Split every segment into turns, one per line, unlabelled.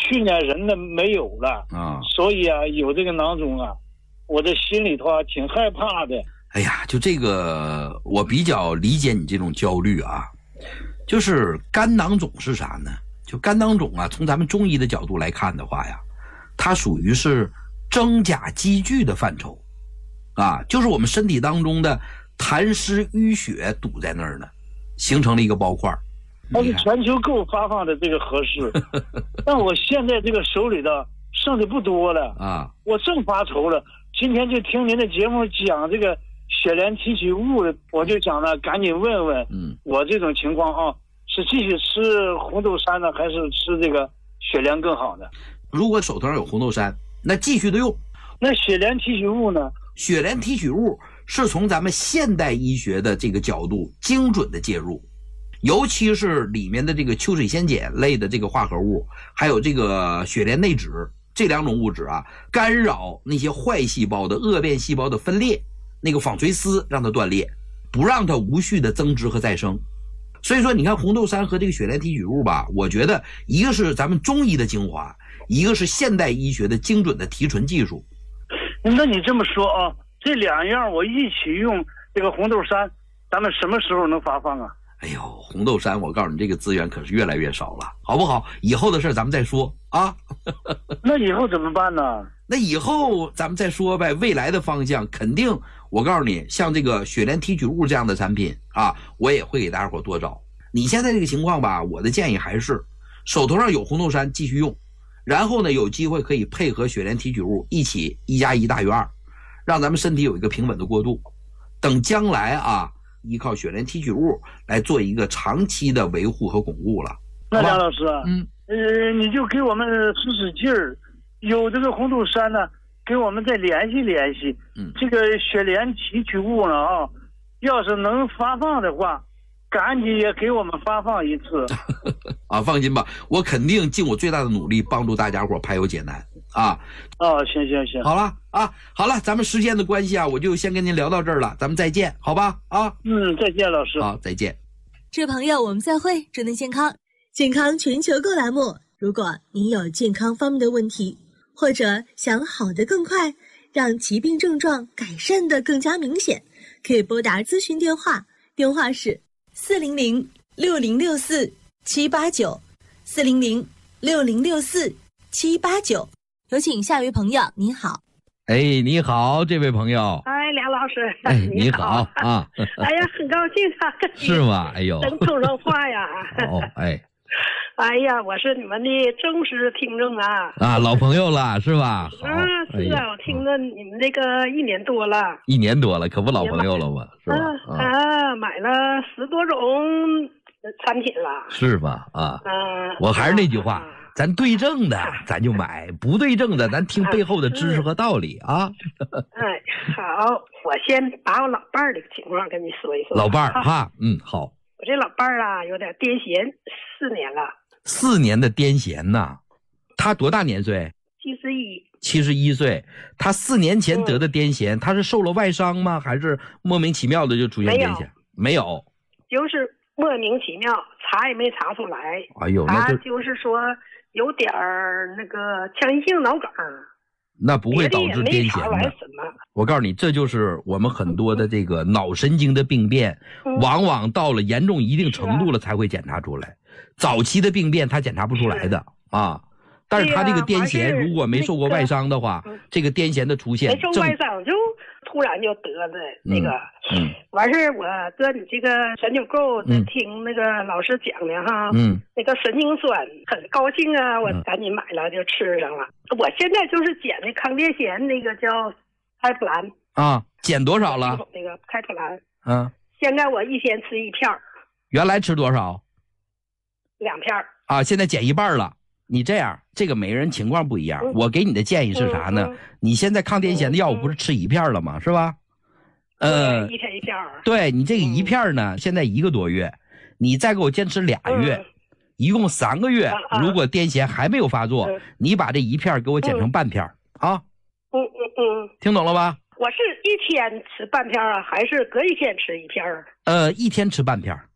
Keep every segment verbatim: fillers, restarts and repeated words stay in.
去年人呢没有了啊，所以啊有这个囊肿啊，我的心里头啊挺害怕的。
哎呀，就这个我比较理解你这种焦虑啊，就是肝囊肿是啥呢？就肝囊肿啊，从咱们中医的角度来看的话呀，它属于是真假积聚的范畴啊，就是我们身体当中的痰湿淤血堵在那儿呢，形成了一个包块。
它是全球购发放的这个合适，但我现在这个手里的剩的不多了啊，我正发愁了。今天就听您的节目讲这个血联提取物，我就想了，赶紧问问，嗯，我这种情况啊，是继续吃红豆杉呢，还是吃这个血联更好呢？
如果手头上有红豆杉，那继续的用。
那血联提取物呢？
血联提取物是从咱们现代医学的这个角度精准的介入。尤其是里面的这个秋水仙碱类的这个化合物，还有这个血联内酯这两种物质啊，干扰那些坏细胞的恶变细胞的分裂，那个纺锤丝让它断裂，不让它无序的增殖和再生。所以说你看红豆杉和这个血联提取物吧，我觉得一个是咱们中医的精华，一个是现代医学的精准的提纯技术。
那你这么说啊，这两样我一起用，这个红豆杉咱们什么时候能发放啊？
哎呦，红豆杉，我告诉你，这个资源可是越来越少了，好不好？以后的事咱们再说啊。
那以后怎么办呢？
那以后咱们再说呗。未来的方向肯定，我告诉你，像这个血联提取物这样的产品啊，我也会给大家伙多找。你现在这个情况吧，我的建议还是手头上有红豆杉继续用，然后呢，有机会可以配合血联提取物一起一加一大于二，让咱们身体有一个平稳的过渡。等将来啊，依靠血联提取物来做一个长期的维护和巩固了。
那梁老师，嗯，呃，你就给我们使使劲儿，有这个红豆杉呢，给我们再联系联系。嗯，这个血联提取物呢啊，要是能发放的话，赶紧也给我们发放一次。
啊，放心吧，我肯定尽我最大的努力帮助大家伙排忧解难啊。
哦，行行行，
好了啊，好了，咱们时间的关系啊，我就先跟您聊到这儿了，咱们再见，好吧？啊，
嗯，再见，老师。
好，再见。
这位朋友，我们再会，祝您健康。健康全球购栏目，如果您有健康方面的问题，或者想好得更快，让疾病症状改善得更加明显，可以拨打咨询电话，电话是四零零六零六四七八九，四零零六零六四七八九。有请下一位朋友，你好。
哎，你好，这位朋友。
哎，梁老师，
哎，你好啊！
哎呀，很高兴啊，
是吗？哎呦，
能通上话呀！
哦，哎，
哎呀，我是你们的忠实听众啊！
啊，老朋友了，是吧？
啊，是啊，我听了你们这个一年多了，
一年多了，可不老朋友了吗？是吧？
啊，买了十多种产品了，
是吧？啊，嗯，我还是那句话。咱对症的咱就买，不对症的咱听背后的知识和道理啊。
哎，好，我先把我老伴儿的情况跟你说一说。
老伴儿哈，嗯，好。
我这老伴儿啊，有点癫痫，四年了。
四年的癫痫呐，他多大年岁？
七十一。
七十一岁，他四年前得的癫痫，嗯、他是受了外伤吗？还是莫名其妙的就出现癫痫？没有，没有，
就是莫名其妙，查也没查出来。
哎呦，那
就他就是说。有点儿那个腔隙性脑梗，
那不会导致癫痫的。我告诉你，这就是我们很多的这个脑神经的病变，嗯、往往到了严重一定程度了才会检查出来。早期的病变他检查不出来的啊。但是他这个癫痫如果没受过外伤的话，那个、这个癫痫的出现，
没受外伤就突然就得的那个。嗯。嗯完事我搁你这个神经沟在听那个老师讲的哈，嗯，那个神经酸很高兴啊，我赶紧买了就吃上了。嗯、我现在就是减的抗癫痫那个叫开普兰
啊，减多少了？
那个开普兰，
嗯，
现在我一天吃一片儿。
原来吃多少？
两片儿。啊，
现在减一半了。你这样，这个每个人情况不一样。嗯、我给你的建议是啥呢？嗯嗯、你现在抗癫痫的药物不是吃一片了吗？嗯、是吧？
呃，一天一片。
对，你这个一片呢，嗯、现在一个多月，你再给我坚持俩月，嗯、一共三个月。啊、如果癫痫还没有发作，嗯、你把这一片给我减成半片、嗯、啊。
嗯嗯嗯，
听懂了吧？
我是一天吃半片啊，还是隔一天吃一片？
呃，一天吃半片。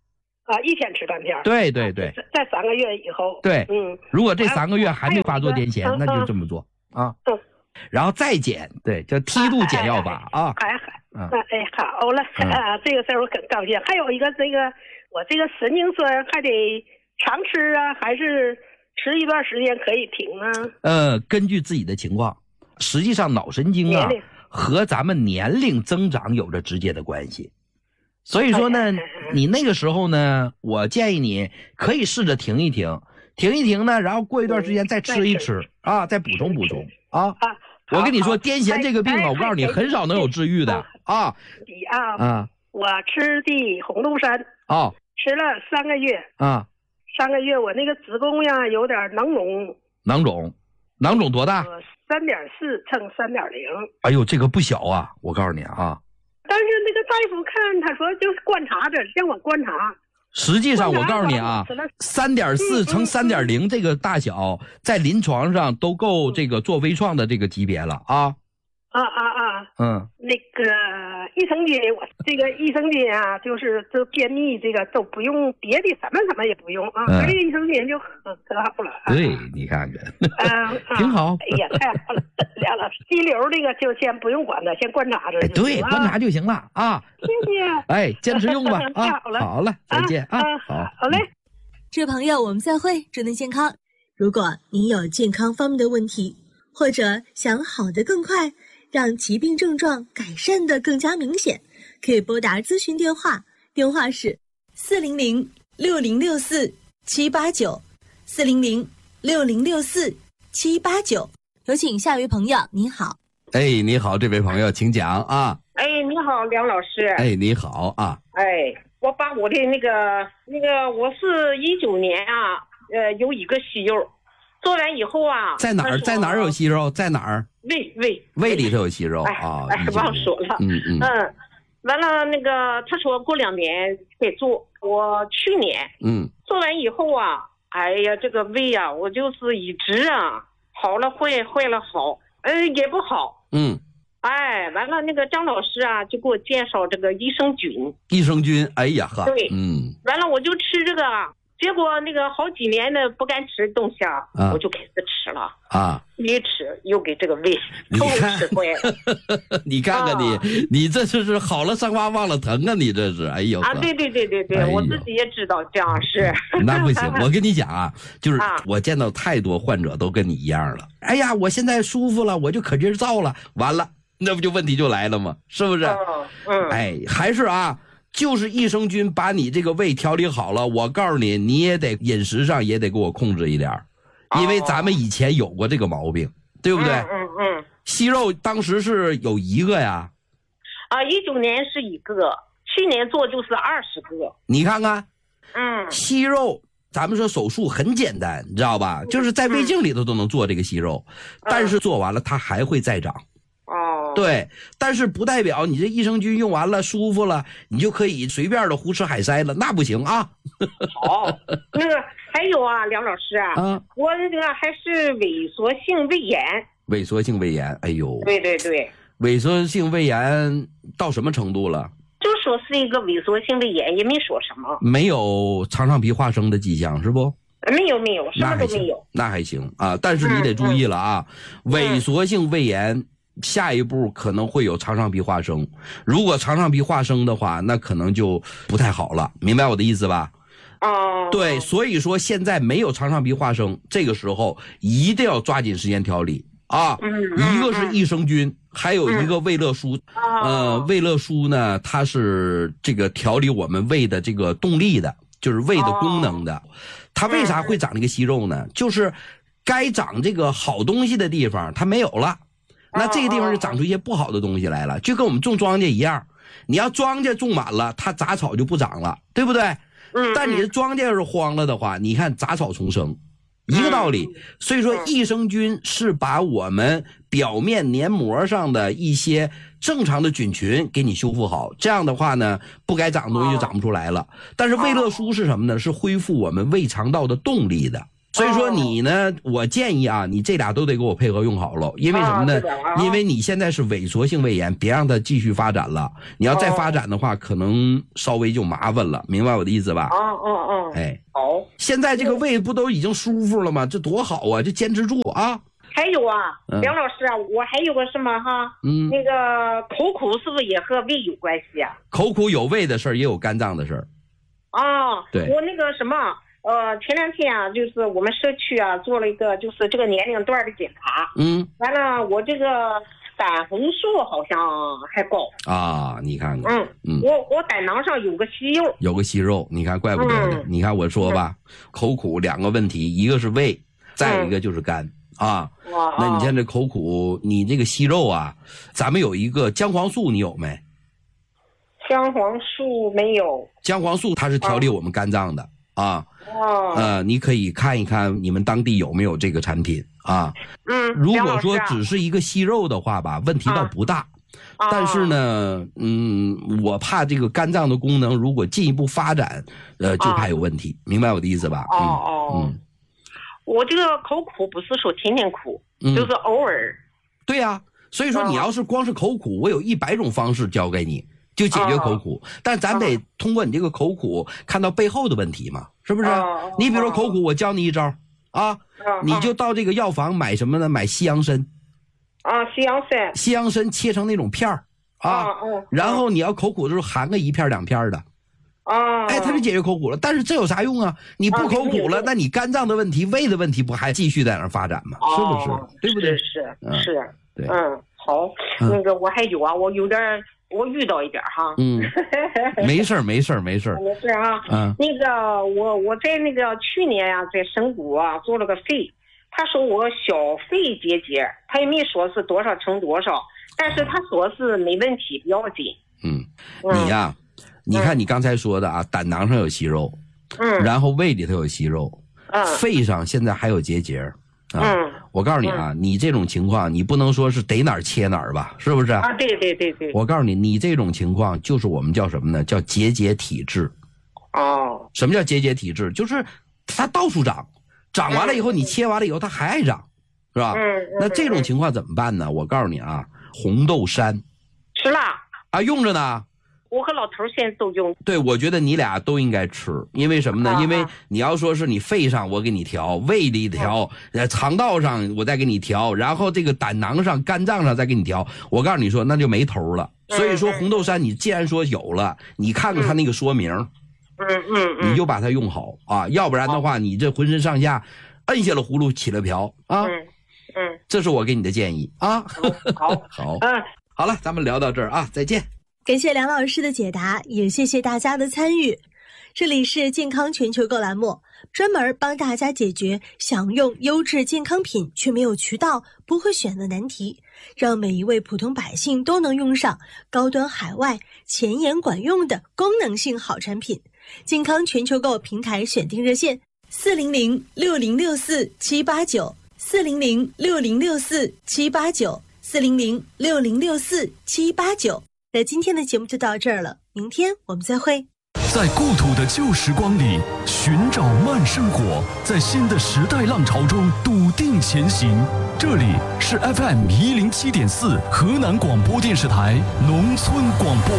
啊，一天吃半片。
对对对，
在三个月以后。
对，
嗯，
如果这三个月还没发作癫痫，那就这么做啊。
嗯，
然后再减，对，叫梯度减药法啊。
哎哎，哎，好了，啊，这个事儿我很高兴。还有一个这个，我这个神经酸还得常吃啊，还是吃一段时间可以停啊？
呃，根据自己的情况，实际上脑神经啊和咱们年龄增长有着直接的关系。所以说呢，你那个时候呢，我建议你可以试着停一停，停一停呢，然后过一段时间再吃一吃啊，再补充补充啊。我跟你说，癫痫这个病啊，我告诉你，很少能有治愈的啊。
你啊，
啊，
我吃的红豆杉
啊，
吃了三个月
啊，
三个月我那个子宫呀有点囊肿。
囊肿，囊肿多大？
三点四乘三点零。
哎呦，这个不小啊！我告诉你啊。
但是那个大夫看，他说就是观察着，让我观察。
实际上，我告诉你啊，三点四乘三点零这个大小，在临床上都够这个做微创的这个级别了啊。
啊啊啊！
嗯，
那个益生菌，我这个益生菌啊，就是这便秘这个都不用别的，什么什么也不用啊，这个益生菌就可可好了。
对，你看看，
嗯，
挺好。
哎呀，太好了，梁老师，肌瘤这个就先不用管它，先观察着。
对，观察就行了啊。
谢谢。
哎，坚持用吧啊。
好了，
好了，再见啊。好，
好嘞。
这位朋友，我们再会，祝您健康。如果您有健康方面的问题，或者想好得更快，让疾病症状改善的更加明显，可以拨打咨询电话，电话是四零零六零六四七八九，四零零六零六四七八九。有请下一位朋友，你好。
哎，你好，这位朋友，请讲啊。
哎，你好，梁老师。
哎，你好啊。
哎，我把我的那个那个，我是一九年啊，呃，有一个息肉，做完以后啊，
在哪儿？在哪儿有息肉？在哪儿？
胃胃
胃里头有息肉啊！
哎，忘说了。
嗯嗯
嗯，完了那个他说过两年得做，我去年
嗯
做完以后啊，哎呀，这个胃啊，我就是一直啊，好了坏，坏了好，呃也不好。
嗯，
哎，完了那个张老师啊，就给我介绍这个益生菌。
益生菌，哎呀呵，
对，
嗯，
完了我就吃这个。结果那个好几年的不敢吃东西啊，啊我就开始吃了
啊，
一吃又给这个胃都吃坏了。
你看看你，啊、你这是好了伤疤忘了疼啊！你这是，哎呦
啊，对对对对对，哎、我自己也知道这样是。
那不行，我跟你讲啊，就是我见到太多患者都跟你一样了。哎呀，我现在舒服了，我就可劲造了，完了，那不就问题就来了吗？是不是？
嗯嗯。
哎，还是啊。就是益生菌把你这个胃调理好了，我告诉你，你也得饮食上也得给我控制一点，因为咱们以前有过这个毛病，对不对？
嗯嗯嗯。
息肉当时是有一个呀。
啊，一九年是一个，去年做就是二十个。
你看看，
嗯，
息肉，咱们说手术很简单，你知道吧？就是在胃镜里头都能做这个息肉，嗯、但是做完了它还会再长。
哦，
对，但是不代表你这益生菌用完了舒服了，你就可以随便的胡吃海塞了，那不行啊。
好，那个还有啊，梁老师啊，啊我这个还是萎缩性胃炎。
萎缩性胃炎，哎呦，
对对对，
萎缩性胃炎到什么程度了？
就说是一个萎缩性胃炎，也没说什么。
没有肠上皮化生的迹象是不？
没有没有，什么都没有。
那还行啊，但是你得注意了啊，嗯嗯、萎缩性胃炎。下一步可能会有肠上皮化生，如果肠上皮化生的话，那可能就不太好了，明白我的意思吧？
哦，
对，所以说现在没有肠上皮化生，这个时候一定要抓紧时间调理啊。
嗯，
一个是益生菌，还有一个胃乐舒。呃，胃乐舒呢，它是这个调理我们胃的这个动力的，就是胃的功能的。它为啥会长这个息肉呢？就是该长这个好东西的地方它没有了。那这个地方就长出一些不好的东西来了，就跟我们种庄稼一样，你要庄稼种满了，它杂草就不长了，对不对？
嗯。
但你的庄稼要是荒了的话，你看杂草丛生，一个道理。所以说，益生菌是把我们表面黏膜上的一些正常的菌群给你修复好，这样的话呢，不该长的东西就长不出来了。但是胃乐舒是什么呢？是恢复我们胃肠道的动力的。 所以说你呢，我建议啊，你这俩都得给我配合用好了，因为什么呢？
啊、
因为你现在是萎缩性胃炎，别让它继续发展了。你要再发展的话，哦、可能稍微就麻烦了，明白我的意思吧？
哦哦哦，
哎，
好。
现在这个胃不都已经舒服了吗？这多好啊！这坚持住啊！
还有啊，嗯、梁老师啊，我还有个什么哈？嗯，那个口苦是不是也和胃有关系啊？
口苦有胃的事儿，也有肝脏的事儿。
哦，
对，
我那个什么。呃，前两天啊，就是我们社区啊做了一个就是这个年龄段的检查，
嗯，
完了我这个胆红素好像还高
啊，你看看，
嗯嗯，我我胆囊上有个息肉，
有个息肉，你看怪不得的，嗯、你看我说吧，嗯、口苦两个问题，一个是胃，再有一个就是肝、嗯、啊，那你现在口苦，你这个息肉啊，咱们有一个姜黄素，你有没？
姜黄素没有，
姜黄素它是调理我们肝脏的。啊啊，
哦，
呃，你可以看一看你们当地有没有这个产品啊。
嗯，
如果说只是一个息肉的话吧，问题倒不大。啊、但是呢，嗯，我怕这个肝脏的功能如果进一步发展，呃，就怕有问题，啊、明白我的意思吧？
哦哦，嗯，我这个口苦不是说天天苦，嗯、就是偶尔。
对呀、啊，所以说你要是光是口苦，我有一百种方式教给你。就解决口苦，哦、但咱得通过你这个口苦看到背后的问题嘛，是不是？哦、你比如说口苦，我教你一招啊，哦、你就到这个药房买什么呢？买西洋参。
啊，西洋参。
西洋参切成那种片儿啊，哦、然后你要口苦的时候含个一片两片的。
啊，
哎，它就解决口苦了。但是这有啥用啊？你不口苦了，那你肝脏的问题、胃的问题不还继续在那儿发展吗？
哦、
是不是？对不对？
是是、
嗯、
是，
对，
嗯，好，那个我还有啊，我有点。我遇到一点哈，
嗯，没事儿，没事儿，没事儿，
没事啊。嗯，那个我我在那个去年呀、啊，在神谷啊做了个肺，他说我小肺结节，他也没说是多少乘多少，但是他说是没问题，不要紧。
嗯，你呀、啊，嗯、你看你刚才说的啊，胆囊上有息肉，
嗯，
然后胃里头有息肉，
嗯，
肺上现在还有结节。啊、
嗯，
我告诉你啊，嗯、你这种情况，你不能说是逮哪儿切哪儿吧，是不是？
啊，对对对对。
我告诉你，你这种情况就是我们叫什么呢？叫结节体质。
哦。
什么叫结节体质？就是它到处长，长完了以后，嗯、你切完了以后，它还爱长，是吧？
嗯。
那这种情况怎么办呢？我告诉你啊，红豆杉。
吃了。
啊，用着呢。
我和老头现在都用。
对，我觉得你俩都应该吃，因为什么呢？啊、因为你要说是你肺上我给你调，胃里调，呃、啊，肠道上我再给你调，然后这个胆囊上、肝脏上再给你调，我告诉你说那就没头了。嗯、所以说红豆杉，你既然说有了，你看看它那个说明，
嗯嗯嗯，
你就把它用好啊，要不然的话，你这浑身上下摁下了葫芦起了瓢啊。
嗯嗯，
这是我给你的建议啊。
好，
好，
嗯，
好了，咱们聊到这儿啊，再见。
感谢梁老师的解答，也谢谢大家的参与。这里是健康全球购栏目，专门帮大家解决想用优质健康品却没有渠道、不会选的难题，让每一位普通百姓都能用上高端海外、前沿管用的功能性好产品。健康全球购平台选定热线：四零零六零六四七八九，四零零六零六四七八九，四零零六零六四七八九。那今天的节目就到这儿了，明天我们再会。
在故土的旧时光里寻找慢生活，在新的时代浪潮中笃定前行。这里是 F M 一零七点四河南广播电视台农村广播。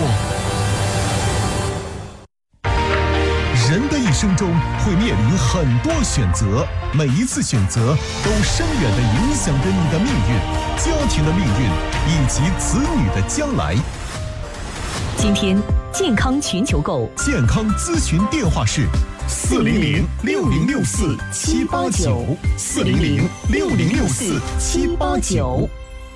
人的一生中会面临很多选择，每一次选择都深远地影响着你的命运、家庭的命运以及子女的将来。
今天健康全球购
健康咨询电话是四零零六零六四七八九，四零零六零六四七八九。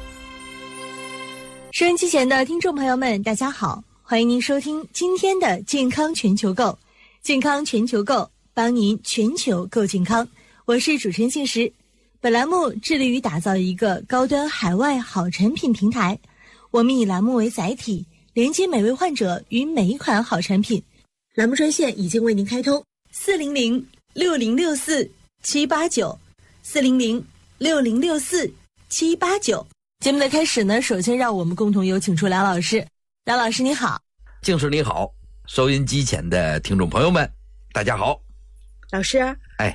收音机前的听众朋友们，大家好，欢迎您收听今天的健康全球购。健康全球购，帮您全球购健康。我是主持人信实。本栏目致力于打造一个高端海外好产品平台，我们以栏目为载体，连接每位患者与每一款好产品。栏目专线已经为您开通：四零零六零六四七八九，四零零六零六四七八九。节目的开始呢，首先让我们共同有请出梁老师。梁老师你好。
静师你好，收音机前的听众朋友们，大家好。
老师，
哎，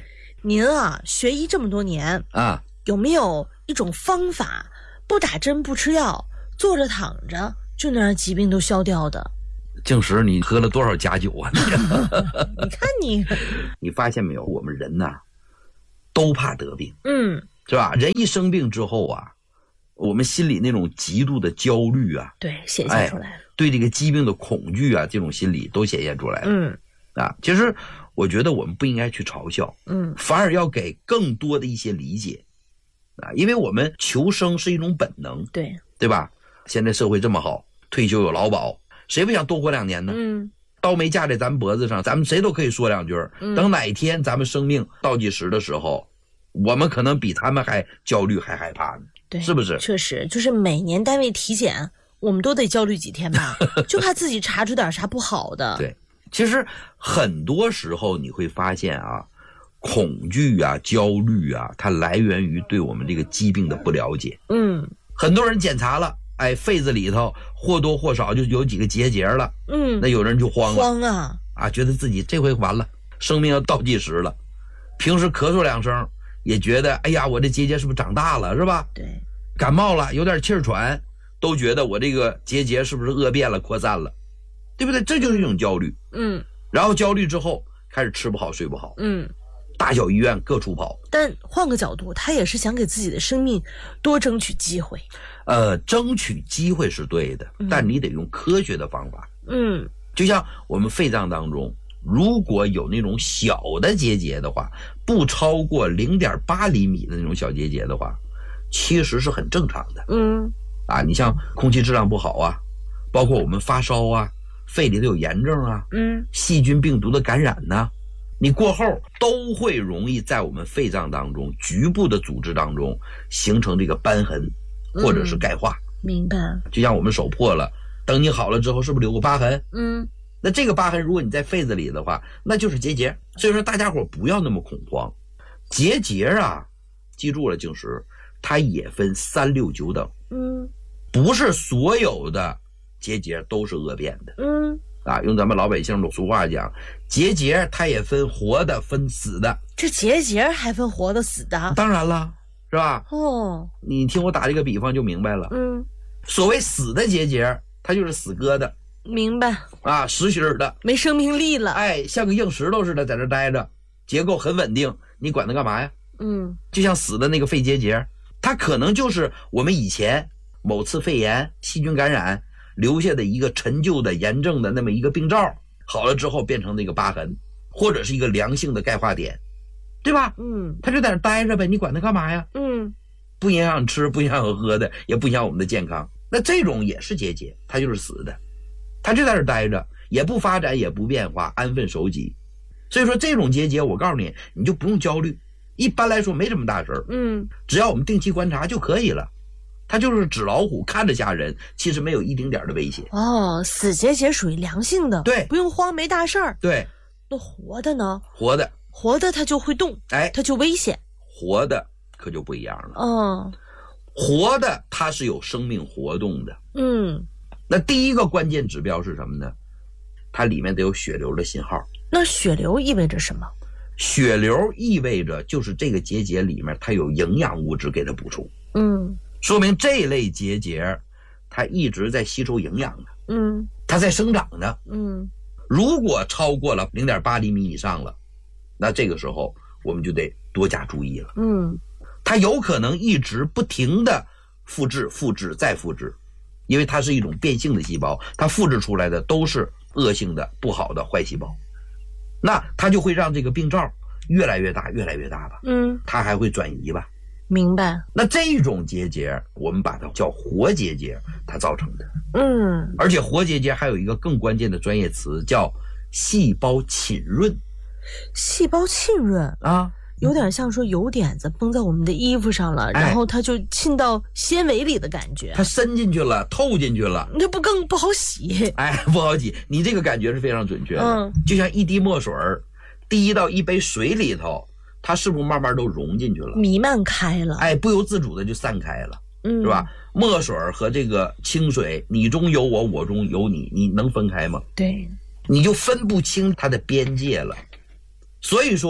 您啊，学医这么多年
啊，
有没有一种方法，不打针不吃药，坐着躺着就能让疾病都消掉的？
静石，你喝了多少假酒啊？
你看你，
你发现没有？我们人呐、啊，都怕得病，
嗯，
是吧？人一生病之后啊，我们心里那种极度的焦虑啊，
对，显现出来了、哎。
对这个疾病的恐惧啊，这种心理都显现出来了。
嗯，
啊，其实我觉得我们不应该去嘲笑，
嗯，
反而要给更多的一些理解，啊，因为我们求生是一种本能，
对，
对吧？现在社会这么好，退休有劳保。谁不想多活两年呢？
嗯，
刀没架在咱们脖子上，咱们谁都可以说两句。嗯、等哪一天咱们生命倒计时的时候，我们可能比他们还焦虑还害怕呢。
对，
是不是？
确实，就是每年单位体检，我们都得焦虑几天吧，就怕自己查出点啥不好的。
对，其实很多时候你会发现啊，恐惧啊、焦虑啊，它来源于对我们这个疾病的不了解。
嗯，
很多人检查了。哎，肺子里头或多或少就有几个结节了，
嗯，
那有人就慌了，
慌啊
啊，觉得自己这回完了，生命要倒计时了。平时咳嗽两声，也觉得哎呀，我这结节是不是长大了，是吧？
对，
感冒了有点气儿喘，都觉得我这个结节是不是恶变了、扩散了，对不对？这就是一种焦虑。
嗯，
然后焦虑之后开始吃不好、睡不好，
嗯，
大小医院各处跑。
但换个角度，他也是想给自己的生命多争取机会。
呃，争取机会是对的，嗯、但你得用科学的方法。
嗯，
就像我们肺脏当中，如果有那种小的结节的话，不超过 零点八厘米的那种小结节的话，其实是很正常的。
嗯，
啊，你像空气质量不好啊，包括我们发烧啊，肺里头有炎症啊，
嗯，
细菌病毒的感染呐、啊，你过后都会容易在我们肺脏当中局部的组织当中形成这个瘢痕。或者是钙化、嗯、
明白。
就像我们手破了，等你好了之后是不是留个疤痕？
嗯，
那这个疤痕如果你在肺子里的话，那就是结节。所以说大家伙不要那么恐慌。结节啊，记住了，静石，它也分三六九等。
嗯，
不是所有的结节都是恶变的。
嗯，
啊，用咱们老百姓的俗话讲，结节它也分活的分死的。
这结节还分活的死的？
当然了。是吧？
哦，
你听我打这个比方就明白了。
嗯，
所谓死的结节，它就是死疙瘩。
明白
啊，实心的，
没生命力了。
哎，像个硬石头似的在这待着，结构很稳定，你管它干嘛呀？
嗯，
就像死的那个肺结节，它可能就是我们以前某次肺炎细菌感染留下的一个陈旧的炎症的那么一个病灶，好了之后变成那个疤痕，或者是一个良性的钙化点。对吧？
嗯，
他就在那待着呗，你管他干嘛呀？
嗯，
不影响吃，不影响喝的，也不影响我们的健康。那这种也是结节，它就是死的，它就在那待着，也不发展，也不变化，安分守己。所以说这种结节，我告诉你，你就不用焦虑。一般来说没什么大事儿，
嗯，
只要我们定期观察就可以了。它就是纸老虎，看着吓人，其实没有一丁点的危险。
哦，死结节属于良性的，
对，
不用慌，没大事儿。
对，
那活的呢？
活的。
活的它就会动，
哎，
它就危险。
活的可就不一样了。
哦，
活的它是有生命活动的。
嗯，
那第一个关键指标是什么呢？它里面得有血流的信号。
那血流意味着什么？
血流意味着就是这个结节里面它有营养物质给它补充。
嗯，
说明这类结节它一直在吸收营养的。
嗯，
它在生长的。
嗯。
如果超过了 零点八厘米以上了，那这个时候我们就得多加注意了。
嗯，
它有可能一直不停的复制、复制再复制，因为它是一种变性的细胞，它复制出来的都是恶性的、不好的坏细胞，那它就会让这个病灶越来越大、越来越大吧。
嗯，
它还会转移吧。
明白。
那这种结节我们把它叫活结节，它造成的。
嗯，
而且活结节还有一个更关键的专业词叫细胞浸润。
细胞浸润
啊，
有点像说油点子崩在我们的衣服上了，
哎、
然后它就浸到纤维里的感觉，
它伸进去了，透进去了，
这不更不好洗？
哎，不好洗。你这个感觉是非常准确的。
嗯，
就像一滴墨水滴到一杯水里头，它是不是慢慢都融进去了，
弥漫开了？
哎，不由自主的就散开了，
嗯，
是吧？墨水和这个清水，你中有我，我中有你，你能分开吗？
对，
你就分不清它的边界了。所以说，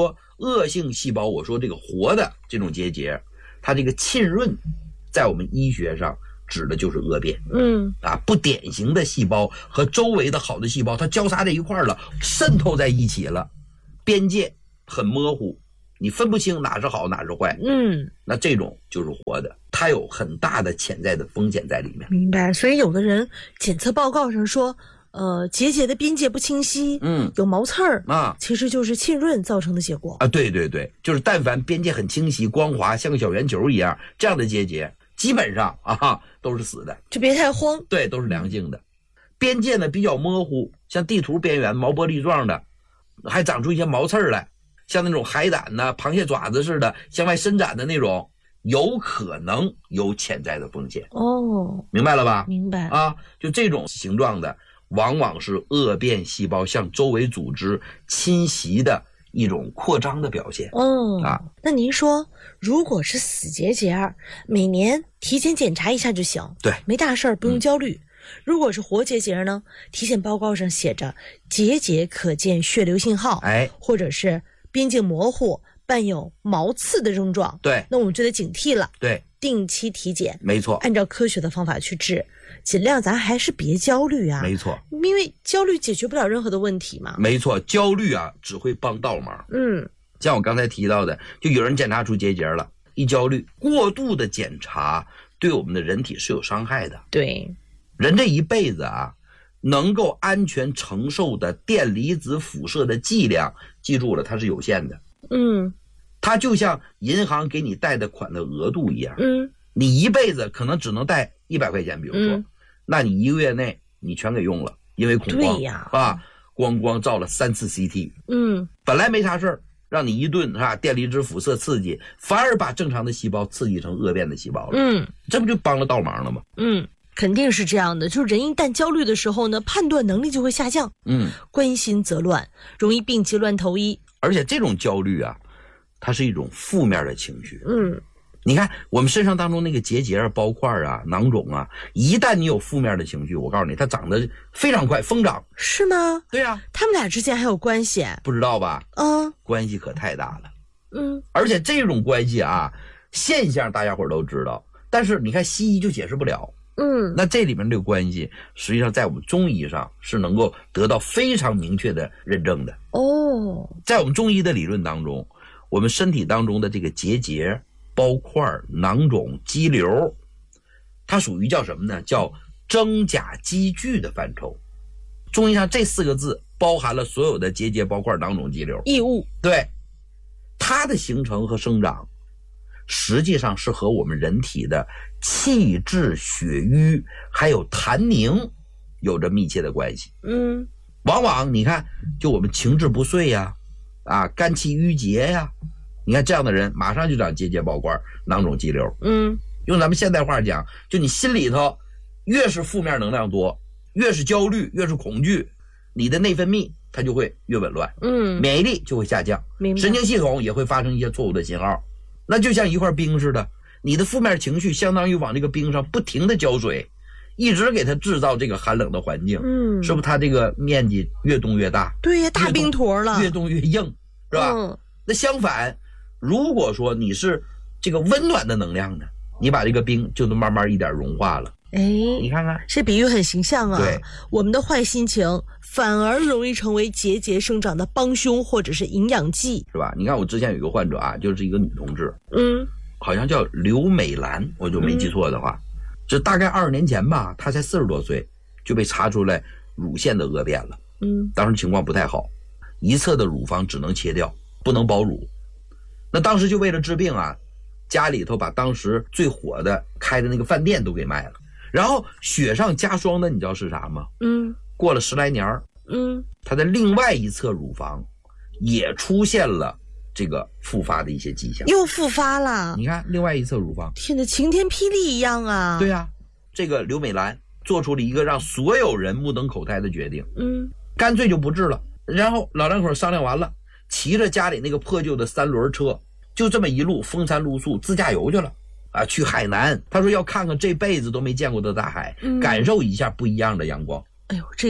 恶性细胞，我说这个活的这种结节，它这个浸润在我们医学上指的就是恶变。
嗯
啊，不典型的细胞和周围的好的细胞它交叉在一块了，渗透在一起了，边界很模糊，你分不清哪是好哪是坏。
嗯，
那这种就是活的，它有很大的潜在的风险在里面。
明白。所以有的人检测报告上说呃，结节的边界不清晰，
嗯，
有毛刺儿
啊，
其实就是浸润造成的结果
啊。对对对，就是但凡边界很清晰、光滑，像个小圆球一样，这样的结节基本上啊都是死的，
就别太慌。
对，都是良性的。边界呢比较模糊，像地图边缘毛玻璃状的，还长出一些毛刺儿来，像那种海胆呢、螃蟹爪子似的向外伸展的那种，有可能有潜在的风险。
哦，
明白了吧？
明白
啊，就这种形状的。往往是恶变细胞向周围组织侵袭的一种扩张的表现。
哦
啊，
那您说，如果是死结节，每年体检检查一下就行，
对，
没大事儿，不用焦虑。嗯、如果是活结节呢，体检报告上写着结节可见血流信号，
哎，
或者是边界模糊、伴有毛刺的症状，
对，
那我们就得警惕了。
对，
定期体检，
没错，
按照科学的方法去治。尽量咱还是别焦虑啊，
没错，
因为焦虑解决不了任何的问题嘛。
没错，焦虑啊只会帮倒忙。
嗯，
像我刚才提到的，就有人检查出结节了，一焦虑，过度的检查对我们的人体是有伤害的。
对，
人这一辈子啊，能够安全承受的电离子辐射的剂量，记住了，它是有限的。
嗯，
它就像银行给你贷的款的额度一样。
嗯，
你一辈子可能只能贷一百块钱，比如说。
嗯，
那你一个月内你全给用了，因为恐慌，
对呀，
啊，咣咣照了三次 C T，
嗯，
本来没啥事儿，让你一顿是吧，电离子辐射刺激，反而把正常的细胞刺激成恶变的细胞了，
嗯，
这不就帮了倒忙了吗？
嗯，肯定是这样的，就是人一旦焦虑的时候呢，判断能力就会下降，
嗯，
关心则乱，容易病急乱投医，
而且这种焦虑啊，它是一种负面的情绪，
嗯。
你看我们身上当中那个结节啊、包块啊、囊肿啊，一旦你有负面的情绪，我告诉你，它长得非常快，疯长。
是吗？
对啊，
他们俩之间还有关系？
不知道吧？
嗯，
关系可太大了。
嗯，
而且这种关系啊，现象大家伙都知道，但是你看西医就解释不了。
嗯，
那这里面这个关系，实际上在我们中医上是能够得到非常明确的认证的。
哦，
在我们中医的理论当中，我们身体当中的这个结节、包块、囊肿、肌瘤，它属于叫什么呢？叫真假积聚的范畴。中医上这四个字包含了所有的结节、包块、囊肿、肌瘤。
异物。
对，它的形成和生长，实际上是和我们人体的气滞、血瘀还有痰凝有着密切的关系。
嗯，
往往你看，就我们情志不遂呀，啊，肝气郁结呀。你看这样的人马上就长结节、包块、囊肿、肌瘤。
嗯，
用咱们现代话讲，就你心里头越是负面能量多，越是焦虑，越是恐惧，你的内分泌它就会越紊乱，
嗯，
免疫力就会下降，
明白，
神经系统也会发生一些错误的信号。那就像一块冰似的，你的负面情绪相当于往这个冰上不停的浇水，一直给它制造这个寒冷的环境，
嗯，
是不是它这个面积越冻越大？
对呀，大冰坨了，
越冻越硬，是吧？
嗯，
那相反，如果说你是这个温暖的能量呢，你把这个冰就能慢慢一点融化了。
哎，
你看看，
这比喻很形象啊。
对，
我们的坏心情反而容易成为结节生长的帮凶或者是营养剂，
是吧？你看我之前有一个患者啊，就是一个女同志，
嗯，
好像叫刘美兰，我就没记错的话，这、嗯、大概二十年前吧，她才四十多岁就被查出来乳腺的恶变了，
嗯，
当时情况不太好，一侧的乳房只能切掉，不能保乳。那当时就为了治病啊，家里头把当时最火的开的那个饭店都给卖了，然后雪上加霜的，你知道是啥吗？
嗯，
过了十来年，
嗯，
他的另外一侧乳房也出现了这个复发的一些迹象，
又复发了。
你看另外一侧乳房，
天哪，晴天霹雳一样啊！
对啊，这个刘美兰做出了一个让所有人目瞪口呆的决定，
嗯，
干脆就不治了。然后老两口商量完了，骑着家里那个破旧的三轮车，就这么一路风餐露宿自驾游去了啊，去海南。他说要看看这辈子都没见过的大海，嗯，感受一下不一样的阳光。
哎呦，这个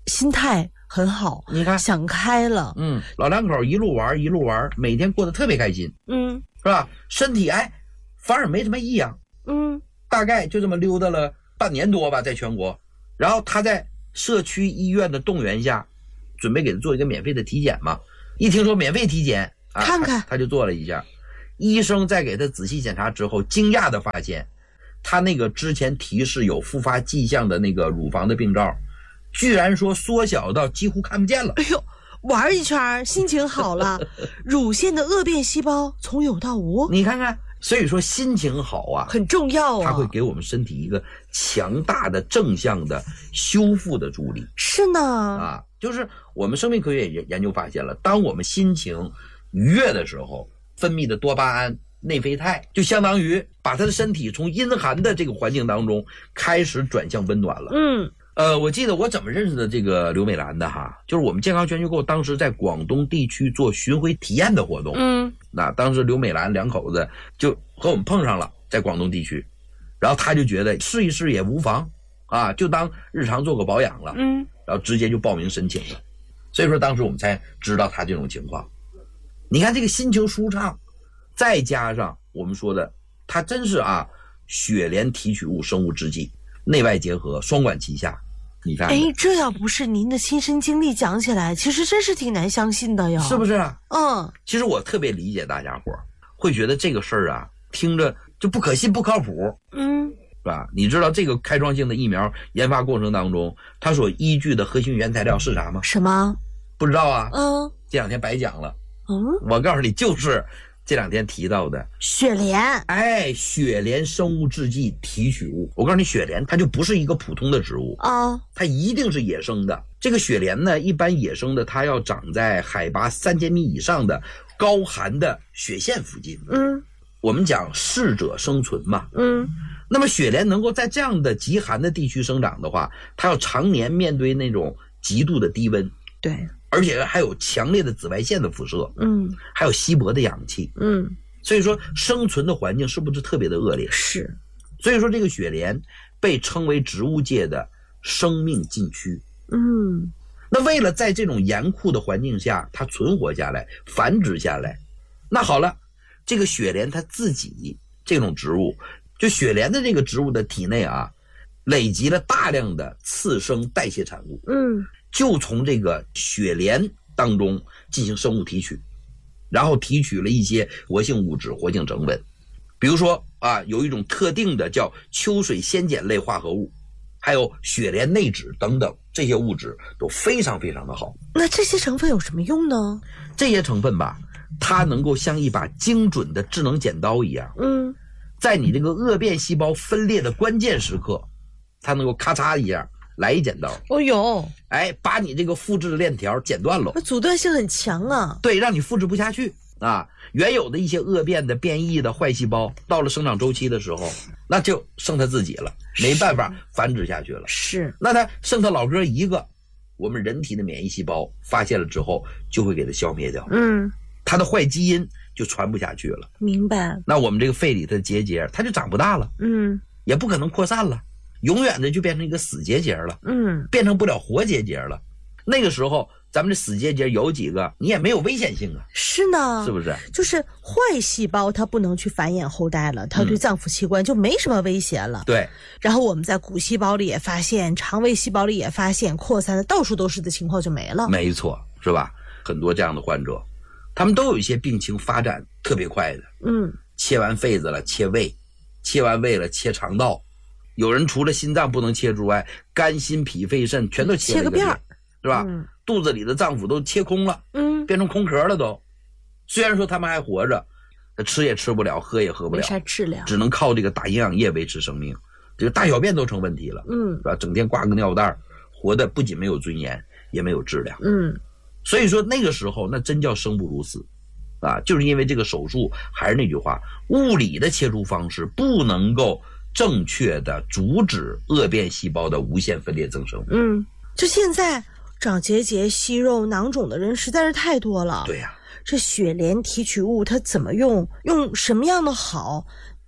心态很好，
你看
想开了，
嗯，老两口一路玩一路玩，每天过得特别开心，
嗯，
是吧？身体哎反而没什么异样，
嗯，
大概就这么溜达了半年多吧，在全国。然后他在社区医院的动员下，准备给他做一个免费的体检嘛。一听说免费体检，啊、
看看
他, 他就做了一下。医生在给他仔细检查之后，惊讶的发现，他那个之前提示有复发迹象的那个乳房的病灶，居然说缩小到几乎看不见了。
哎呦，玩一圈心情好了，乳腺的恶变细胞从有到无，
你看看。所以说心情好啊
很重要啊，
它会给我们身体一个强大的正向的修复的助力。
是呢
啊，就是我们生命科学研究发现了，当我们心情愉悦的时候，分泌的多巴胺、内啡肽就相当于把他的身体从阴寒的这个环境当中开始转向温暖了。
嗯，
呃，我记得我怎么认识的这个刘美兰的哈，就是我们健康全球购当时在广东地区做巡回体验的活动。
嗯，
那当时刘美兰两口子就和我们碰上了，在广东地区，然后他就觉得试一试也无妨啊，就当日常做个保养了。
嗯，
然后直接就报名申请了。所以说当时我们才知道他这种情况。你看这个心情舒畅，再加上我们说的，它真是啊，雪莲提取物生物制剂，内外结合，双管齐下。你看，
哎，这要不是您的亲身经历讲起来，其实真是挺难相信的哟，
是不是啊？
嗯，
其实我特别理解大家伙会觉得这个事儿啊，听着就不可信、不靠谱，
嗯，
是吧？你知道这个开创性的疫苗研发过程当中，它所依据的核心原材料是啥吗？
什么？
不知道啊？
嗯，
这两天白讲了。
嗯，
我告诉你，就是这两天提到的
雪莲。
哎，雪莲生物制剂提取物。我告诉你，雪莲它就不是一个普通的植物
啊，
它一定是野生的。这个雪莲呢，一般野生的它要长在海拔三千米以上的高寒的雪线附近。
嗯，
我们讲适者生存嘛。
嗯，
那么雪莲能够在这样的极寒的地区生长的话，它要常年面对那种极度的低温。
对。
而且还有强烈的紫外线的辐射，
嗯，
还有稀薄的氧气，
嗯，
所以说生存的环境是不是特别的恶劣？
是，
所以说这个雪莲被称为植物界的生命禁区。
嗯，
那为了在这种严酷的环境下它存活下来、繁殖下来，那好了，这个雪莲它自己这种植物，就雪莲的这个植物的体内啊，累积了大量的次生代谢产物。
嗯。
就从这个雪莲当中进行生物提取，然后提取了一些活性物质、活性成分，比如说啊，有一种特定的叫秋水仙碱类化合物，还有雪莲内酯等等，这些物质都非常非常的好。
那这些成分有什么用呢？
这些成分吧，它能够像一把精准的智能剪刀一样，
嗯，
在你这个恶变细胞分裂的关键时刻，它能够咔嚓一下来一剪刀，
哦哟，
哎，把你这个复制的链条剪断了，
那阻断性很强啊。
对，让你复制不下去啊。原有的一些恶变的、变异的坏细胞，到了生长周期的时候，那就剩它自己了，没办法繁殖下去了。
是，
那它剩它老哥一个，我们人体的免疫细胞发现了之后，就会给它消灭掉。
嗯，
它的坏基因就传不下去了。
明白。
那我们这个肺里的结节，它就长不大了，
嗯，
也不可能扩散了。永远的就变成一个死结节了，
嗯，
变成不了活结节了。那个时候，咱们这死结节有几个，你也没有危险性啊。
是呢，
是不是？
就是坏细胞它不能去繁衍后代了，它对脏腑器官就没什么威胁了。
嗯、对。
然后我们在骨细胞里也发现，肠胃细胞里也发现，扩散的到处都是的情况就没了。
没错，是吧？很多这样的患者，他们都有一些病情发展特别快的。
嗯，
切完肺子了，切胃；切完胃了，切肠道。有人除了心脏不能切之外，肝、心、脾、肺、肾全都切了一个遍，是吧？
嗯、
肚子里的脏腑都切空了，
嗯，
变成空壳了都。虽然说他们还活着，吃也吃不了，喝也喝不了，
没啥质量，
只能靠这个打营养液维持生命。这个大小便都成问题了，
嗯，
是吧？整天挂个尿袋，活的不仅没有尊严，也没有质量，
嗯。
所以说那个时候那真叫生不如死。啊，就是因为这个手术，还是那句话，物理的切除方式不能够正确的阻止恶变细胞的无限分裂增生。
嗯，就现在长结节、息肉、囊肿的人实在是太多了。
对呀、啊，
这雪莲提取物它怎么用？用什么样的好？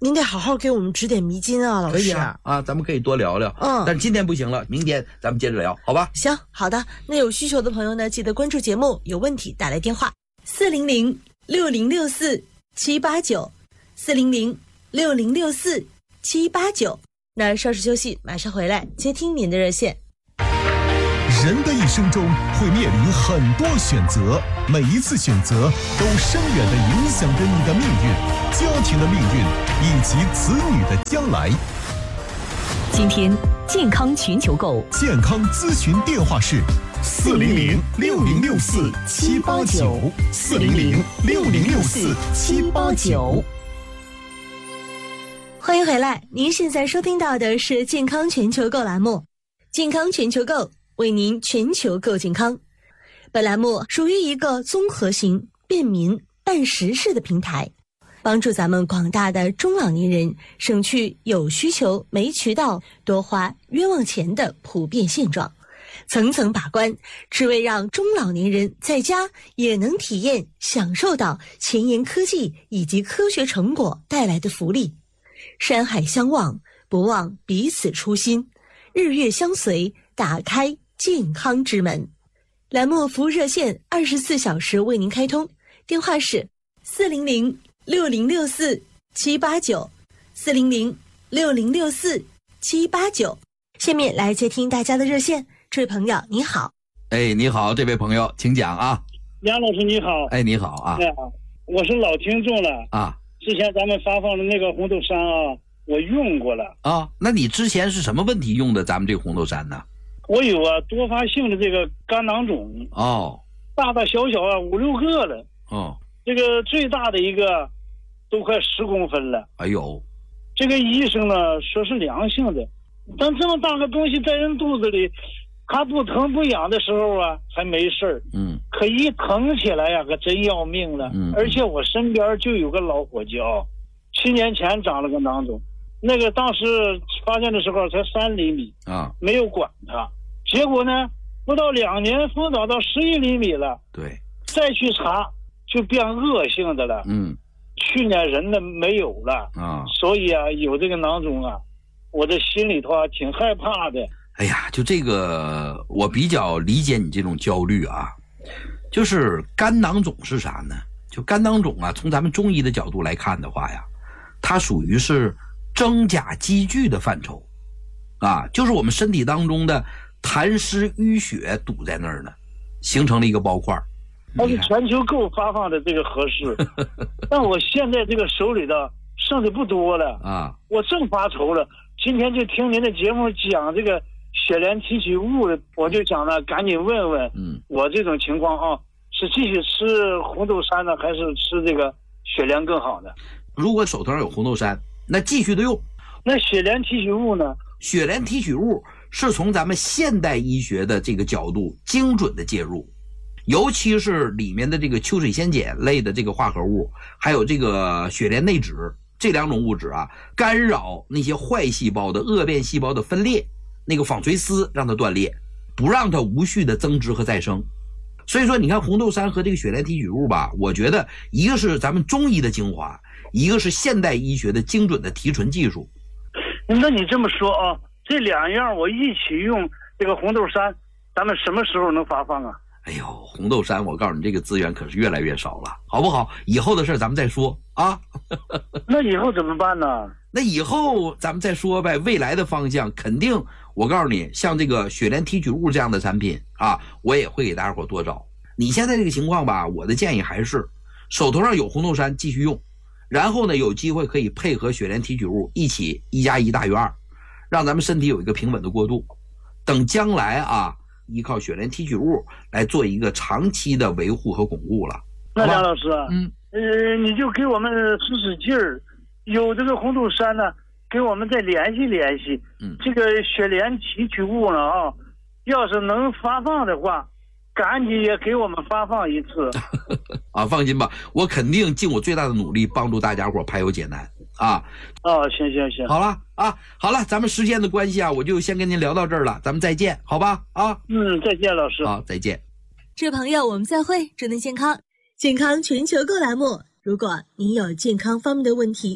您得好好给我们指点迷津啊，老师。
可以啊，啊，咱们可以多聊聊。嗯，但是今天不行了，明天咱们接着聊，好吧？
行，好的。那有需求的朋友呢，记得关注节目，有问题打来电话四零零六零六四七八九，四零零六零六四七八九。那稍事休息，马上回来接听您的热线。
人的一生中会面临很多选择，每一次选择都深远地影响着你的命运、家庭的命运以及子女的将来。
今天健康全球购
健康咨询电话是四零零六零六四七八九，四零零六零六四七八九。
欢迎回来，您现在收听到的是健康全球购栏目，健康全球购为您全球购健康。本栏目属于一个综合型、便民、办实事的平台，帮助咱们广大的中老年人省去有需求没渠道、多花冤枉钱的普遍现状，层层把关，只为让中老年人在家也能体验享受到前沿科技以及科学成果带来的福利。山海相望，不忘彼此初心，日月相随，打开健康之门。栏目服务热线二十四小时为您开通，电话是四零零六零六四七八九，四零零六零六四七八九。下面来接听大家的热线，这位朋友你好。
哎，你好，这位朋友，请讲啊。
杨老师你好。
哎，你好啊。
哎，我是老听众了
啊。
之前咱们发放的那个红豆杉啊，我用过了
啊。那你之前是什么问题用的咱们这个红豆杉呢？
我有啊，多发性的这个肝囊肿
哦，
大大小小啊五六个了
哦，
这个最大的一个都快十公分了。
哎呦，
这个医生呢说是良性的，但这么大个东西在人肚子里，它不疼不痒的时候啊还没事儿，
嗯，
可一疼起来呀、啊、可真要命了。
嗯，
而且我身边就有个老火椒，七年前长了个囊肿，那个当时发现的时候才三厘米
啊，
没有管它，结果呢不到两年疯长到十一厘米了。
对，
再去查就变恶性的了。
嗯，
去年人呢没有了
啊，
所以啊有这个囊肿啊，我的心里头啊挺害怕的。
哎呀，就这个我比较理解你这种焦虑啊。就是肝囊肿是啥呢？就肝囊肿啊，从咱们中医的角度来看的话呀，它属于是真假积聚的范畴啊，就是我们身体当中的痰湿淤血堵在那儿呢，形成了一个包块。
它是全球购发放的这个合适但我现在这个手里的剩的不多了啊，我正发愁了。今天就听您的节目讲这个血莲提取物，我就想了赶紧问问，嗯，我这种情况啊，是继续吃红豆杉呢，还是吃这个血莲更好呢？
如果手头上有红豆杉，那继续的用。
那血莲提取物呢？
血莲提取物是从咱们现代医学的这个角度精准的介入，尤其是里面的这个秋水仙碱类的这个化合物，还有这个血莲内酯这两种物质啊，干扰那些坏细胞的恶变细胞的分裂，那个纺锤丝让它断裂，不让它无序的增殖和再生。所以说你看红豆杉和这个血莲提取物吧，我觉得一个是咱们中医的精华，一个是现代医学的精准的提纯技术。
那你这么说啊，这两样我一起用，这个红豆杉咱们什么时候能发放啊？
哎呦，红豆杉我告诉你，这个资源可是越来越少了，好不好？以后的事咱们再说啊
那以后怎么办呢？
那以后咱们再说呗，未来的方向肯定，我告诉你，像这个血莲提取物这样的产品啊，我也会给大家伙多找。你现在这个情况吧，我的建议还是手头上有红豆杉继续用，然后呢有机会可以配合血莲提取物一起一加一大于二，让咱们身体有一个平稳的过渡。等将来啊，依靠血莲提取物来做一个长期的维护和巩固了。
那梁老师，
嗯，
呃，你就给我们使使劲儿，有这个红豆杉呢，给我们再联系联系。嗯，这个血莲提取物呢啊，要是能发放的话，赶紧也给我们发放一次。
啊，放心吧，我肯定尽我最大的努力帮助大家伙排忧解难啊。
哦，行行行，
好了啊，好了，咱们时间的关系啊，我就先跟您聊到这儿了，咱们再见，好吧？啊，
嗯，再见，老师。
好，再见。
这位朋友，我们再会，祝您健康。健康全球购栏目，如果您有健康方面的问题，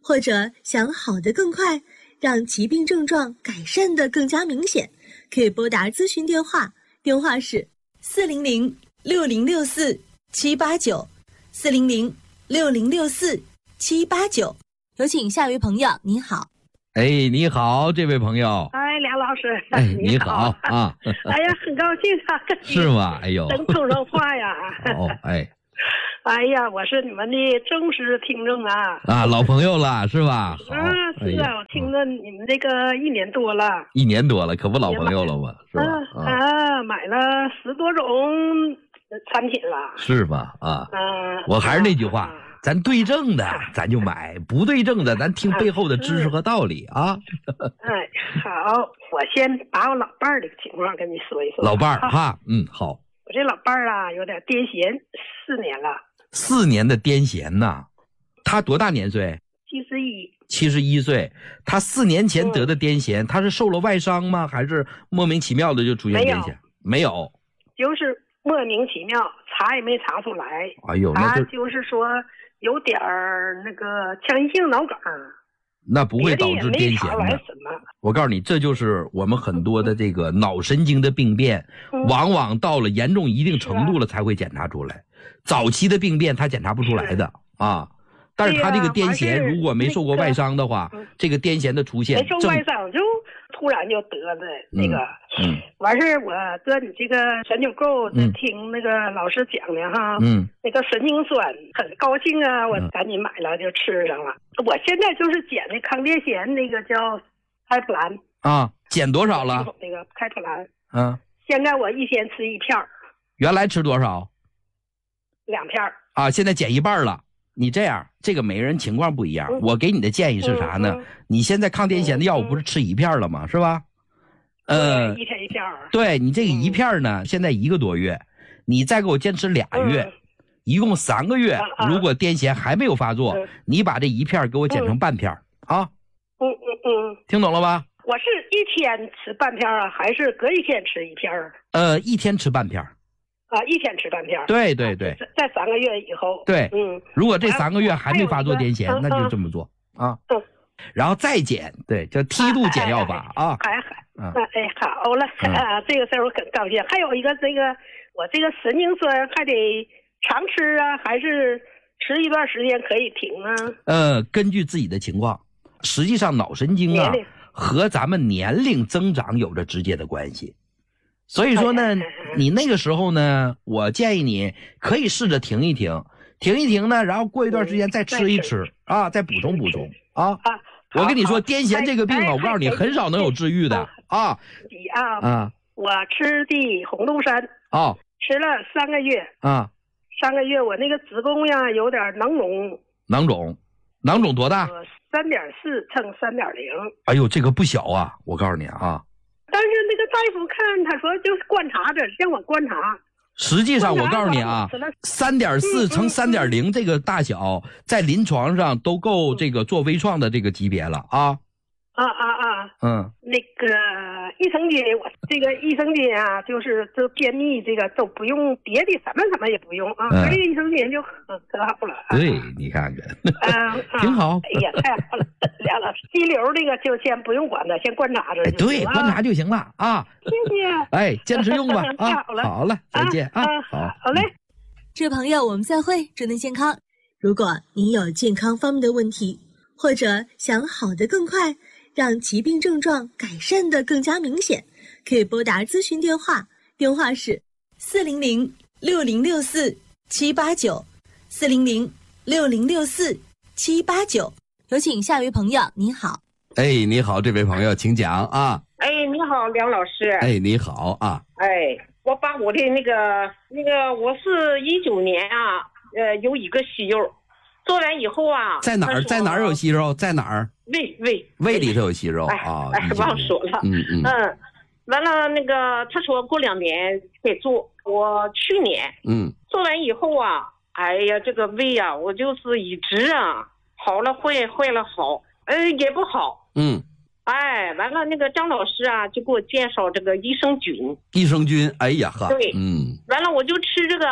或者想好的更快，让疾病症状改善的更加明显，可以拨打咨询电话，电话是四零零六零六四七八九，四零零六零六四七八九。有请下一位朋友，你好。
哎，你好，这位朋友。
哎，梁老师，
哎，你好啊！
哎呀，很高兴啊，
是吗？哎呦，
能通上话呀！
哦，哎，
哎呀，我是你们的忠实听众啊！
啊，老朋友了，是吧？
啊，是啊，我听了你们这个一年多了，
一年多了，可不老朋友了吗？是吧？
啊，买了十多种产品了，
是吧？啊，
嗯，
我还是那句话。咱对症的咱就买，不对症的咱听背后的知识和道理啊。
哎，好，我先把我老伴儿的情况跟你说一说。
老伴儿哈，嗯，好。
我这老伴儿啊，有点癫痫，四年了。
四年的癫痫呐，他多大年岁？
七十一。
七十一岁，他四年前得的癫痫，嗯、他是受了外伤吗？还是莫名其妙的就出现癫痫？没有，没有，
就是莫名其妙，查也没查出来。
哎呦，那
就他就是说。有点儿那个腔隙性脑梗，
那不会导致癫痫的。我告诉你，这就是我们很多的这个脑神经的病变，
嗯、
往往到了严重一定程度了才会检查出来。早期的病变他检查不出来的啊。但是他这个癫痫如果没受过外伤的话，
那个、
这个癫痫的出现，
没受外伤就突然就得的那个。
嗯。嗯
完事我搁你这个神经沟在听那个老师讲的哈，
嗯，
那个神经酸很高兴啊，我赶紧买了就吃上了。嗯、我现在就是减的抗癫痫那个叫开普兰
啊，减多少了？
那个开普兰，
嗯，
现在我一天吃一片儿。
原来吃多少？
两片儿。
啊，现在减一半了。你这样，这个每个人情况不一样。
嗯、
我给你的建议是啥呢？
嗯嗯、
你现在抗癫痫的药物不是吃一片了吗？
嗯、
是吧？
呃，一天一片。
对，你这个一片呢，嗯、现在一个多月，你再给我坚持俩月，嗯、一共三个月。
啊、
如果癫痫还没有发作，
嗯、
你把这一片给我减成半片、嗯、啊。
嗯嗯嗯，
听懂了吧？
我是一天吃半片啊，还是隔一天吃一片？
呃，一天吃半片。
啊，一天吃半片。
对对对，
在三个月以后。
对，
嗯，
如果这三个月还没发作癫痫，那就这么做啊。
嗯。
然后再减，对，叫梯度减药法啊。
还还，哎，好了，啊，这个事儿我很高兴。还有一个，这个我这个神经酸还得常吃啊，还是吃一段时间可以停啊？
呃，根据自己的情况，实际上脑神经啊和咱们年龄增长有着直接的关系。所以说呢，你那个时候呢，我建议你可以试着停一停，停一停呢，然后过一段时间再吃一吃啊，再补充补充啊。我跟你说，癫痫这个病啊，我告诉你，很少能有治愈的啊。
啊啊！我吃的红豆参
啊，
吃了三个月
啊，
三个月我那个子宫呀有点囊肿。
囊肿，囊肿多大？
三点四乘三点零。
哎呦，这个不小啊！我告诉你啊。
但是那个大夫看，他说就是观察着，让我观察。
实际上，我告诉你啊，三点四乘三点零这个大小，在临床上都够这个做微创的这个级别了啊。
啊啊啊！
嗯，
那个益生菌，我这个益生菌啊，就是就便秘这个都不用别的，什么什么也不用啊，这、嗯、益生菌就可可好了。
对，你看看，
啊，
挺好。
哎呀，太好了，梁老师，肌瘤这个就先不用管它，先观察着、
哎。对，观察就行了啊。
谢谢。
哎，坚持用吧啊。
好了，
好了，再见啊。
啊
好，
好嘞。
这位朋友，我们再会，祝您健康。如果您有健康方面的问题，或者想好的更快，让疾病症状改善的更加明显，可以拨打咨询电话，电话是四零零六零六四七八九，四零零六零六四七八九。有请下一位朋友，你好。
哎，你好，这位朋友，请讲啊。
哎，你好，梁老师。
哎，你好啊。
哎，我把我的那个那个，我是一九年啊，呃，有一个息肉，做完以后啊，
在哪儿？在哪儿有息肉？在哪儿？
胃胃
胃里头有息肉啊！
哎，忘说了。
嗯嗯
嗯，完了那个他说过两年得做，我去年
嗯
做完以后啊，哎呀，这个胃啊，我就是一直啊，好了坏，坏了好，呃也不好。
嗯，
哎，完了那个张老师啊，就给我介绍这个益生菌。
益生菌，哎呀呵，
对，
嗯，
完了我就吃这个，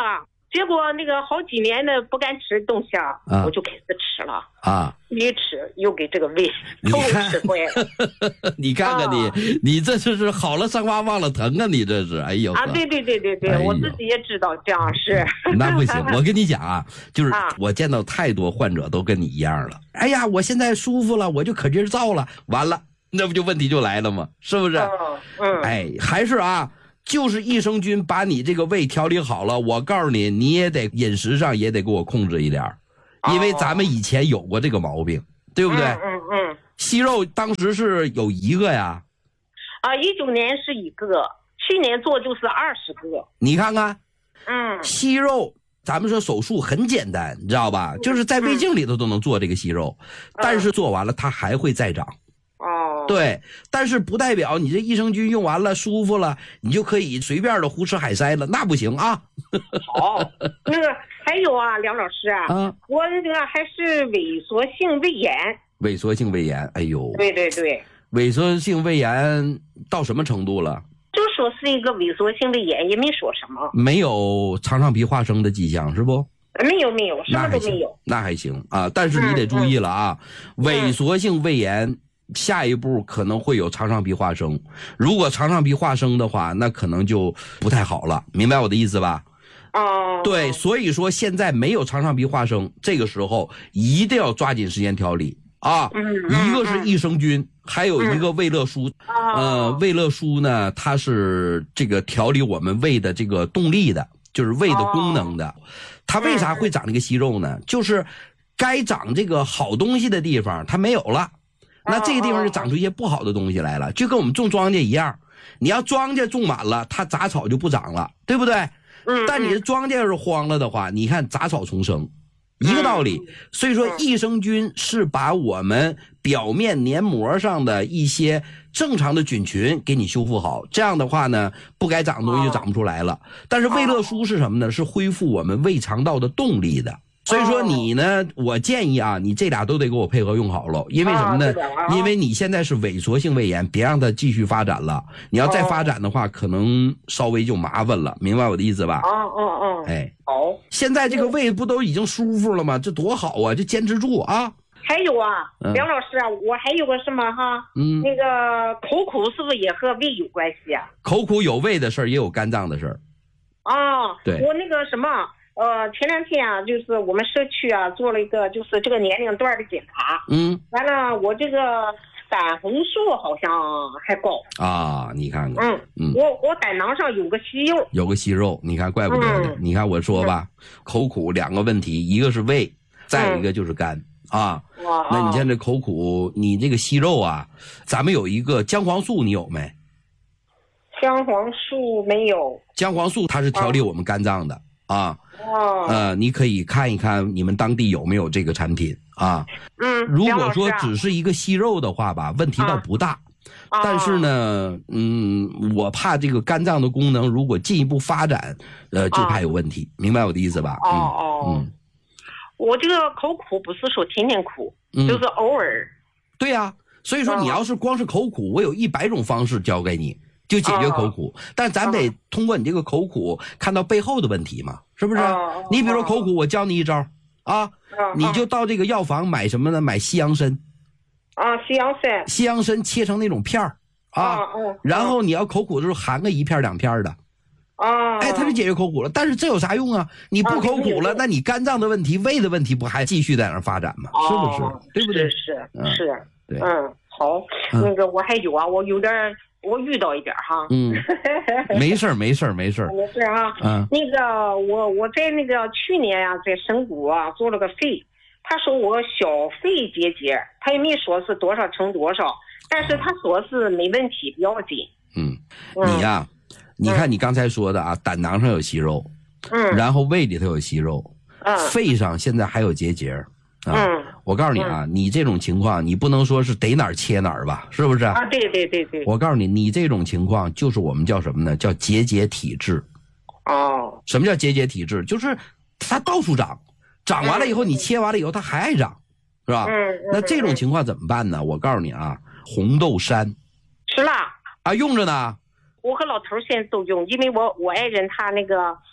结果那个好几年的不敢吃的东西啊，啊我就开始吃了啊，一吃又给这个胃都吃坏了。
你看看你，啊、你这是好了伤疤忘了疼啊！你这是，哎呦
啊，对对对对对，哎、我自己也知道这样是。
那不行，我跟你讲啊，就是我见到太多患者都跟你一样了。哎呀，我现在舒服了，我就可劲造了，完了，那不就问题就来了吗？是不是？嗯，嗯哎，还是啊。就是益生菌把你这个胃调理好了，我告诉你，你也得饮食上也得给我控制一点，因为咱们以前有过这个毛病，对不对？
嗯嗯嗯。
息肉当时是有一个呀。
啊，一九年是一个，去年做就是二十个。
你看看，
嗯，
息肉，咱们说手术很简单，你知道吧？就是在胃镜里头都能做这个息肉，嗯、但是做完了它还会再长。
哦，
对，但是不代表你这益生菌用完了舒服了，你就可以随便的胡吃海塞了，那不行啊。
好，那个还有啊，梁老师啊，啊我那个还是萎缩性胃炎。
萎缩性胃炎，哎呦。
对对对。
萎缩性胃炎到什么程度了？
就说是一个萎缩性胃炎，也没说什么。
没有肠上皮化生的迹象是不？
没有没有，什么都没有。
那还行啊，但是你得注意了啊，嗯嗯、萎缩性胃炎。下一步可能会有肠上皮化生，如果肠上皮化生的话，那可能就不太好了，明白我的意思吧？
哦，
对，所以说现在没有肠上皮化生，这个时候一定要抓紧时间调理啊。
嗯，
一个是益生菌，还有一个胃乐舒。呃，胃乐舒呢，它是这个调理我们胃的这个动力的，就是胃的功能的。它为啥会长这个息肉呢？就是该长这个好东西的地方它没有了。那这个地方就长出一些不好的东西来了，就跟我们种庄稼一样，你要庄稼种满了，它杂草就不长了，对不对？
嗯。
但你的庄稼要是荒了的话，你看杂草丛生，一个道理。所以说，益生菌是把我们表面黏膜上的一些正常的菌群给你修复好，这样的话呢，不该长的东西就长不出来了。但是胃乐舒是什么呢？是恢复我们胃肠道的动力的。所以说你呢，我建议啊，你这俩都得给我配合用好了，因为什么呢？因为你现在是萎缩性胃炎，别让它继续发展了。你要再发展的话，可能稍微就麻烦了，明白我的意思吧？
哦哦哦，
哎，
好。
现在这个胃不都已经舒服了吗？这多好啊！就坚持住啊！
还有啊，梁老师啊，我还有个什么哈？嗯，那个口苦是不是也和胃有关系啊？
口苦有胃的事儿，也有肝脏的事儿。
哦，
对，
我那个什么。呃，前两天啊，就是我们社区啊做了一个就是这个年龄段的检查，
嗯，
完了我这个胆红素好像还高
啊，你看看，
嗯嗯，我我胆囊上有个息肉，
有个息肉，你看怪不得的，嗯、你看我说吧，嗯、口苦两个问题，一个是胃，再有一个就是肝、嗯、啊，那你现在口苦，你这个息肉啊，咱们有一个姜黄素，你有没？
姜黄素没有，
姜黄素它是调理我们肝脏的。啊啊，
哦，
呃，你可以看一看你们当地有没有这个产品啊。
嗯，
如果说只是一个息肉的话吧，问题倒不大。啊、但是呢，嗯，我怕这个肝脏的功能如果进一步发展，呃，就怕有问题，啊、明白我的意思吧？
哦哦，嗯，我这个口苦不是说天天苦，嗯、就是偶尔。
对呀、啊，所以说你要是光是口苦，我有一百种方式教给你。就解决口苦，但咱得通过你这个口苦看到背后的问题嘛，是不是？你比如说口苦，我教你一招啊，你就到这个药房买什么呢？买西洋参
啊，西洋参，
西洋参切成那种片儿啊，然后你要口苦的时候含个一片两片的
啊，
哎，它就解决口苦了。但是这有啥用啊？你不口苦了，那你肝脏的问题、胃的问题不还继续在那儿发展吗？是不是？对不对？
是是，
对，
嗯，好，那个我还有啊，我有点。我遇到一点哈，
嗯，没事儿，没事儿，没事儿，
没事儿哈。嗯，那个我我在那个去年呀、啊，在神谷啊做了个肺，他说我小肺结节，他也没说是多少乘多少，但是他说是没问题，不要紧。
嗯，你呀、啊，嗯、你看你刚才说的啊，胆囊上有息肉，
嗯，
然后胃里头有息肉，
嗯，
肺上现在还有结节。啊、
嗯，
我告诉你啊，嗯、你这种情况，你不能说是逮哪儿切哪儿吧，是不是？
啊，对对对对。
我告诉你，你这种情况就是我们叫什么呢？叫结节体质。
哦。
什么叫结节体质？就是它到处长，长完了以后，你切完了以后，它还爱长，是吧？
嗯。
那这种情况怎么办呢？我告诉你啊，红豆杉。
吃了。
啊，用着呢。
我和老头现在都用，因为我我爱人他那个。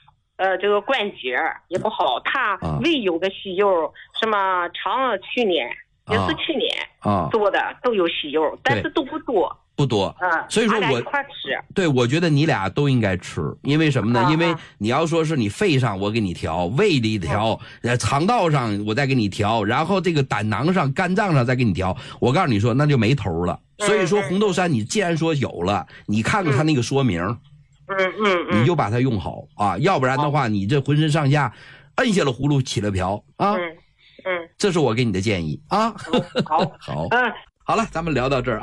呃，这个关节也不好。他胃有的息肉，什么肠去年也是去年
啊
做的都有息肉，但是都不多。
不多，
嗯，
所以说我
一块吃，
对，我觉得你俩都应该吃，因为什么呢？啊、因为你要说是你肺上我给你调，胃里调，呃、嗯，肠道上我再给你调，然后这个胆囊上、肝脏上再给你调，我告诉你说那就没头了。
嗯、
所以说红豆杉，你既然说有了，你看看它那个说明，
嗯嗯嗯，
你就把它用好啊，要不然的话，你这浑身上下摁下了葫芦起了瓢啊。
嗯嗯，
这是我给你的建议啊。
好，
好，
嗯，
好了，咱们聊到这儿。